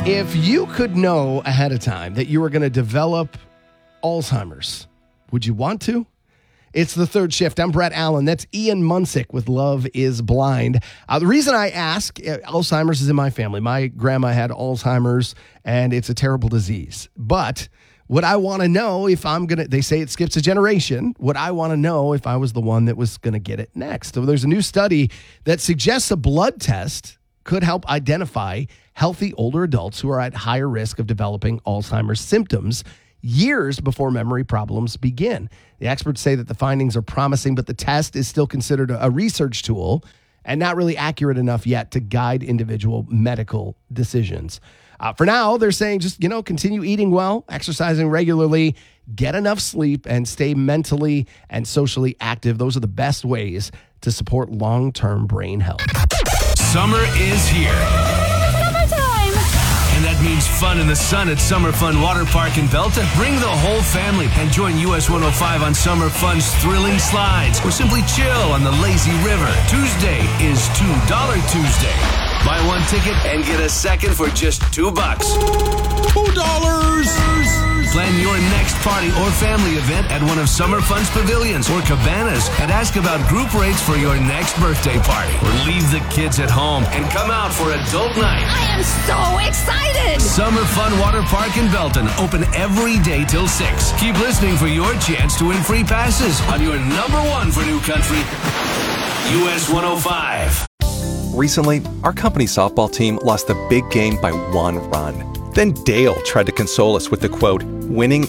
If you could know ahead of time that you were going to develop Alzheimer's, would you want to? It's the third shift. I'm Brett Allen. That's Ian Munsick with Love is Blind. The reason I ask, Alzheimer's is in my family. My grandma had Alzheimer's, and it's a terrible disease. But what I want to know if I'm going to, they say it skips a generation. What I want to know if I was the one that was going to get it next. So there's a new study that suggests a blood test could help identify healthy older adults who are at higher risk of developing Alzheimer's symptoms years before memory problems begin. The experts say that the findings are promising, but the test is still considered a research tool and not really accurate enough yet to guide individual medical decisions. For now, they're saying just, continue eating well, exercising regularly, get enough sleep, and stay mentally and socially active. Those are the best ways to support long-term brain health. Summer is here. Summertime! And that means fun in the sun at Summer Fun Water Park in Belton. Bring the whole family and join US 105 on Summer Fun's thrilling slides, or simply chill on the lazy river. Tuesday is $2 Tuesday. Buy one ticket and get a second for just $2. $2! Plan your next party or family event at one of Summer Fun's pavilions or cabanas, and ask about group rates for your next birthday party. Or leave the kids at home and come out for adult night. I am so excited! Summer Fun Water Park in Belton, open every day till 6. Keep listening for your chance to win free passes on your number one for New Country, US 105. Recently, our company softball team lost the big game by 1 run. Then Dale tried to console us with the quote, "Winning